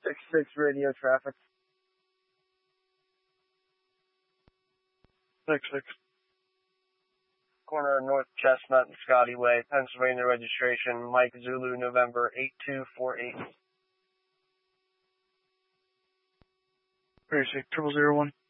6-6 radio traffic. 6-6. Corner of North Chestnut and Scotty Way, Pennsylvania registration, Mike Zulu, November 8248. 36 001.